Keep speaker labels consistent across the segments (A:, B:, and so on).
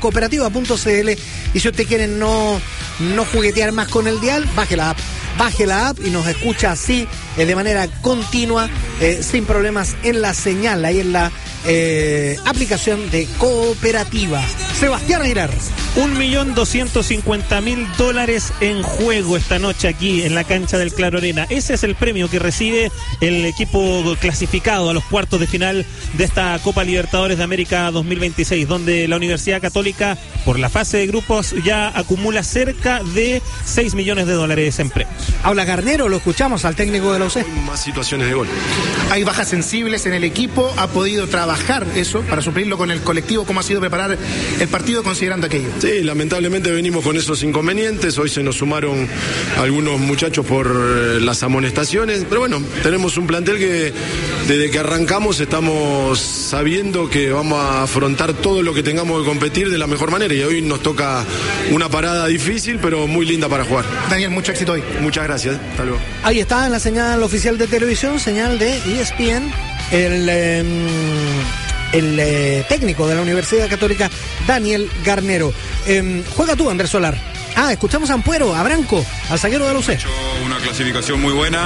A: cooperativa.cl, y si usted quiere no juguetear más con el dial, baje la app y nos escucha así de manera continua, sin problemas en la señal, ahí en la aplicación de Cooperativa. Sebastián Aguilar.
B: $1.250.000 en juego esta noche aquí en la cancha del Claro Arena. Ese es el premio que recibe el equipo clasificado a los cuartos de final de esta Copa Libertadores de América 2026, donde la Universidad Católica, por la fase de grupos, ya acumula cerca de $6 millones en premios.
A: Habla Garnero, lo escuchamos al técnico de la UC.
C: Hay más situaciones de gol.
D: Hay bajas sensibles en el equipo, ha podido trabajar eso para suplirlo con el colectivo. ¿Cómo ha sido preparar el partido considerando aquello?
C: Sí, lamentablemente venimos con esos inconvenientes. Hoy se nos sumaron algunos muchachos por las amonestaciones, pero bueno, tenemos un plantel que desde que arrancamos estamos sabiendo que vamos a afrontar todo lo que tengamos que competir de la mejor manera, y hoy nos toca una parada difícil pero muy linda para jugar.
D: Daniel, mucho éxito hoy.
C: Muchas gracias, hasta luego.
A: Ahí está en la señal oficial de televisión, señal de ESPN, el técnico de la Universidad Católica, Daniel Garnero. Juega tú, Andrés Solar. Escuchamos a Ampuero, a Branco, al zaguero de la UC.
E: Una clasificación muy buena,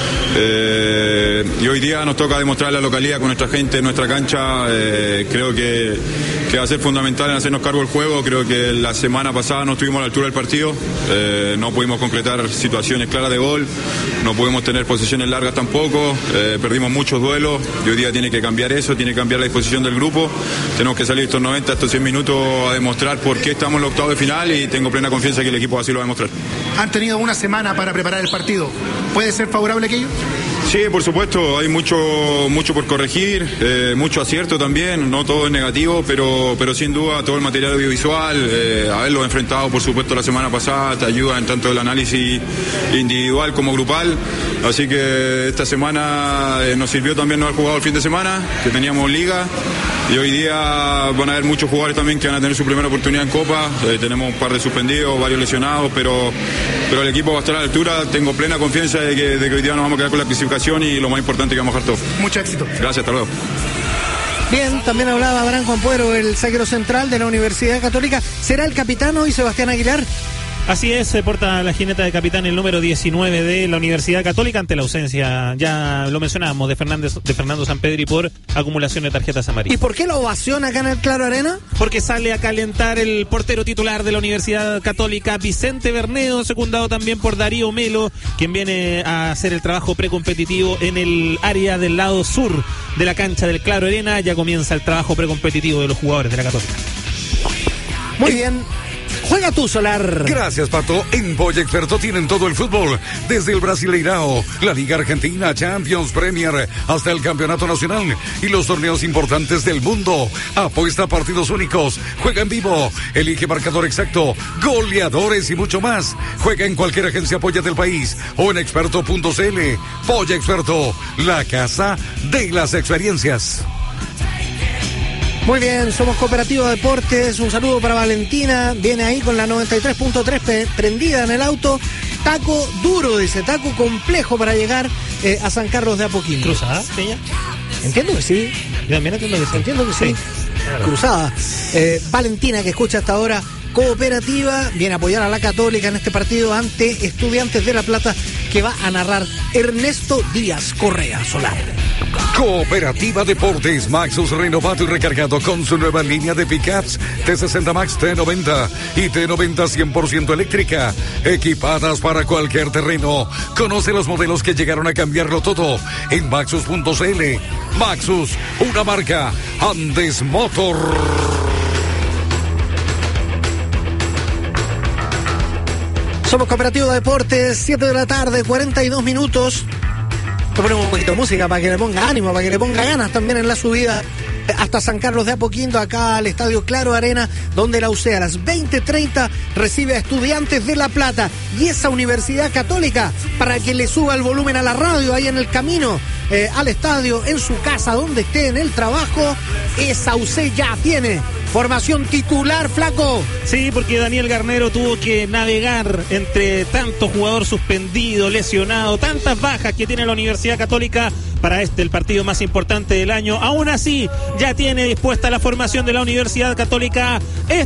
E: y hoy día nos toca demostrar la localidad con nuestra gente, nuestra cancha. Creo que va a ser fundamental en hacernos cargo del juego. Creo que la semana pasada no estuvimos a la altura del partido, no pudimos concretar situaciones claras de gol, no pudimos tener posiciones largas tampoco, perdimos muchos duelos, y hoy día tiene que cambiar eso, tiene que cambiar la disposición del grupo. Tenemos que salir estos 90, estos 100 minutos a demostrar por qué estamos en el octavo de final, y tengo plena confianza que el equipo así lo va a demostrar.
D: Han tenido una semana para preparar el partido. ¿Puede ser favorable aquello?
E: Sí, por supuesto, hay mucho por corregir, mucho acierto también, no todo es negativo, pero sin duda todo el material audiovisual, haberlo enfrentado por supuesto la semana pasada, te ayuda en tanto el análisis individual como grupal, así que esta semana nos sirvió también no haber jugado el fin de semana, que teníamos liga, y hoy día van a haber muchos jugadores también que van a tener su primera oportunidad en Copa, tenemos un par de suspendidos, varios lesionados, pero el equipo va a estar a la altura, tengo plena confianza de que hoy día nos vamos a quedar con la clasificación, y lo más importante es que vamos a dejar todo.
D: Mucho éxito.
E: Gracias, hasta luego.
A: Bien, también hablaba Branco Ampuero, el zaguero central de la Universidad Católica. ¿Será el capitán hoy, Sebastián Aguilar?
B: Así es, se porta la jineta de capitán el número 19 de la Universidad Católica ante la ausencia, ya lo mencionábamos, de Fernando Sampedri por acumulación de tarjetas amarillas.
A: ¿Y por qué la ovación acá en el Claro Arena?
B: Porque sale a calentar el portero titular de la Universidad Católica, Vicente Bernedo, secundado también por Darío Melo, quien viene a hacer el trabajo precompetitivo en el área del lado sur de la cancha del Claro Arena. Ya comienza el trabajo precompetitivo de los jugadores de la Católica.
A: Muy bien. Juega tú, Solar.
F: Gracias, Pato. En Polla Experto tienen todo el fútbol, desde el Brasileirao, la Liga Argentina, Champions, Premier, hasta el Campeonato Nacional y los torneos importantes del mundo. Apuesta a partidos únicos, juega en vivo, elige marcador exacto, goleadores y mucho más. Juega en cualquier agencia Polla del país o en experto.cl. Polla Experto, la casa de las experiencias.
A: Muy bien, somos Cooperativa Deportes. Un saludo para Valentina. Viene ahí con la 93.3 prendida en el auto. Taco duro, dice. Taco complejo para llegar a San Carlos de Apoquindo.
B: ¿Cruzada, Peña?
A: Entiendo que sí.
B: Yo también entiendo que sí.
A: Entiendo que sí. Claro. Cruzada. Valentina, que escucha hasta ahora Cooperativa, viene a apoyar a la Católica en este partido ante Estudiantes de La Plata, que va a narrar Ernesto Díaz Correa. Solar.
F: Cooperativa Deportes, Maxus renovado y recargado con su nueva línea de pickups T60 Max, T90 y T90 100% eléctrica, equipadas para cualquier terreno. Conoce los modelos que llegaron a cambiarlo todo en Maxus.cl. Maxus, una marca Andes Motor.
A: Somos Cooperativa Deportes, 7 de la tarde, 42 minutos. Le ponemos un poquito de música para que le ponga ánimo, para que le ponga ganas también en la subida hasta San Carlos de Apoquindo, acá al Estadio Claro Arena, donde la UC a las 20:30 recibe a Estudiantes de La Plata. Y esa Universidad Católica, para que le suba el volumen a la radio ahí en el camino al estadio, en su casa, donde esté, en el trabajo, esa UC ya tiene formación titular, flaco.
B: Sí, porque Daniel Garnero tuvo que navegar entre tanto jugador suspendido, lesionado, tantas bajas que tiene la Universidad Católica para el partido más importante del año. Aún así, ya tiene dispuesta la formación de la Universidad Católica.